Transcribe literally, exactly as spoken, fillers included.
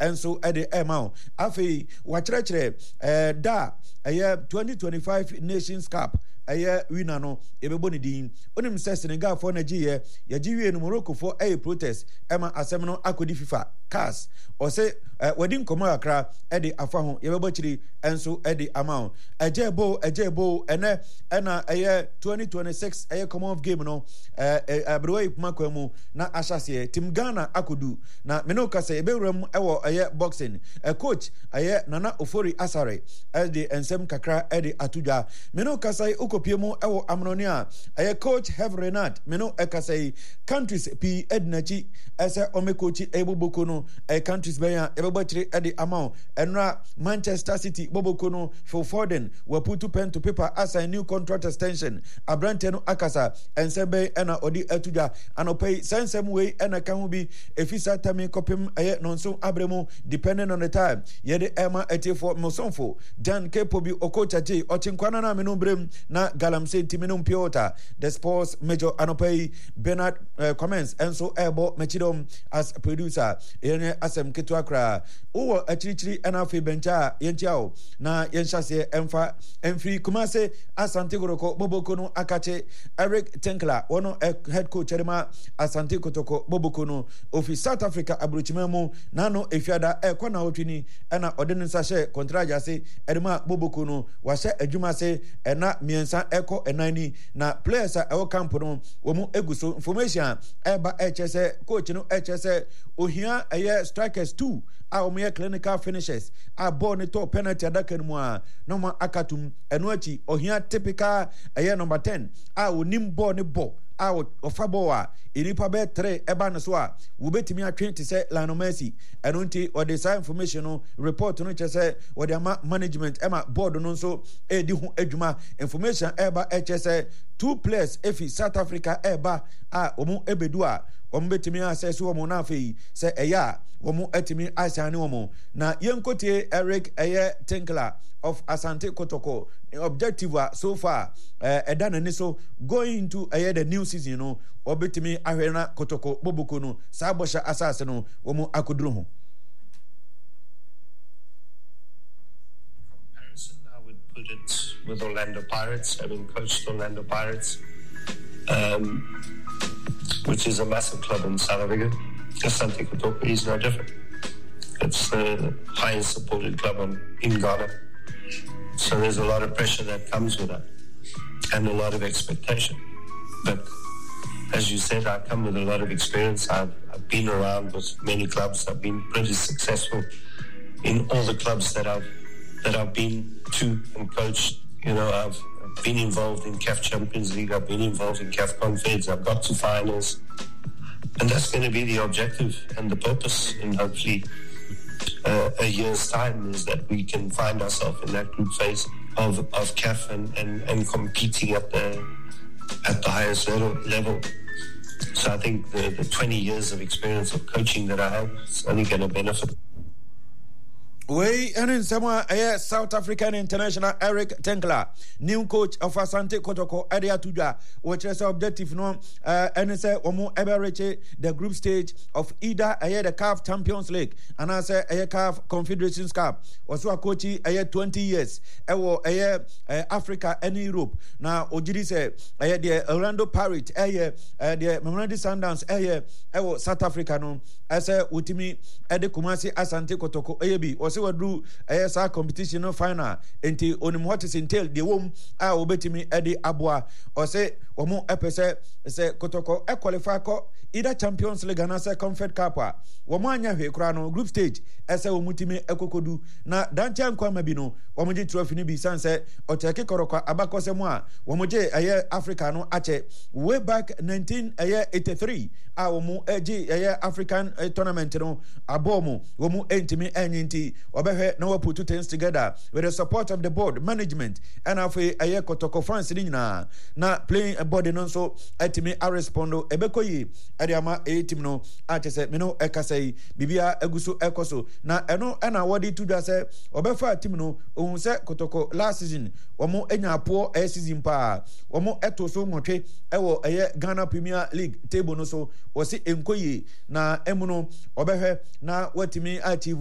enso ede emao afi wachrekere eh da eh twenty twenty-five Nations Cup eye winner no ebebo ne din onim se Senegal for Nigeria ye giwie no Morocco for a protest ema asem no akodi FIFA C A S o se wedding komo akra e de afa ho ye bebo chiri enso e de amount ejebo ejebo ene ena eye twenty twenty-six eye common of game no eh abrowe makwemu na ahyase Team Ghana akodu na me no ka se ebewram ewo eye boxing a coach eye Nana Ofori Asare e de ensem kakra e de atudwa me no ka se okopiemu ewo amroni a eye coach Have Renard me no e ka se countries p ednachi ese omekochi eboboko no e countries benya ebobachiri e de amount enra Manchester City boboko no Phil Foden we put pen to paper as a new contract extension abrante no akasa ensebe ena odi atudwa anopay sensem way ena kan bi efisa tami kopim eye nonso abremu depending on the time yede ema etifo mosonfo Dan Kepobi okochaje ochinkwana na menumbrem na galamse timinum piota the sports major anopay Bernard uh, comments enso ebo mechidom as producer yene asem ketwakra uwo achirichiri ena fe bencha yenchiao na yenshase emfa emfri kumase Asante Kotoko boboko no akache Eric Tenkla wono head coach erema Asante Kotoko boboko no ofi South Africa abrochimemu nano efiada ekona otwini ena odene nsahye kontraja se erema boboko no wahye adwuma se ena miensa eko enani na players a ewo camp no wo mu eguso information eba echese coach no echese ohia eye strikers two a omo clinical finishers a ball ne to penalty adaka no mu a no ma akatum eno achi ohia typical eye number ten a onim ball ne ball a ofa ball a enipa be three eba no so a wo betimi atwe te se Lionel Messi eno nti o de sa information no report no chese o de ama management ema board no so e di hu adwuma information eba echese two players efi South Africa eba a omo ebedu a omo betimi access omo na afei se eya omo etimi asane omo na yenkotie Eric eye Tenkla of Asante Kotoko objective so far uh, edana ni so going into uh, the new season no obetimi ahwena Kotoko boboko no sabosha asase no omo akoduru ho. Comparison, I would put it with Orlando Pirates, having coached Orlando Pirates, um, which is a massive club in South Africa. Asante Kotoko is no different. It's the highest supported club in, in Ghana. So there's a lot of pressure that comes with that and a lot of expectation. But as you said, I come with a lot of experience. I've, I've been around with many clubs. I've been pretty successful in all the clubs that I've that I've been to and coached. You know, I've, I've been involved in C A F Champions League. I've been involved in C A F Confeds. I've got to finals. And that's going to be the objective and the purpose in hopefully Uh, a year's time is that we can find ourselves in that group phase of, of C A F and, and, and competing at the at the highest level, level. So I think the, the twenty years of experience of coaching that I have is only going to benefit. We and someone a South African international Eric Tenkla, new coach of Asante Kotoko area tuja, which is objective no uh and say omo ebereche the group stage of either a the C A F Champions League and I say a C A F Confederations Cup also a coach a twenty years ewo a Africa and Europe now ojiri say a the Orlando Pirates a the Mamelodi Sundowns a ewo South Africa no as a utimi e de Kumasi Asante Kotoko a bi se wadu A S R competition no final enti onim what is entail the wom a obetimi e de aboa o se omo epese se Kotoko e qualify ko either Champions League and say Confed Cup a womo anya hwe kra no group stage ese omutimi ekokodu na dancha nkwama bi no womo je trophy ni bi sanse o teke korokwa abakose mu a womo je aye Africa no ache way back nineteen eighty-three a womo eji aye African uh, tournament no abomu womo entimi enyinti obehwe na we put two things together with the support of the board management and afi aye Kotoko France ni nyina na playing a body no so etimi a respondo ebekoyi adiama e team no achese me no ekasai bibia eguso ekoso na eno na wodi to do say obefa team no ohun se Kotoko last season omo enya apo e season pa omo eto so nwotwe ewo eye Ghana Premier League table no so o se enkoyi na emu no obehwe na watimi achieve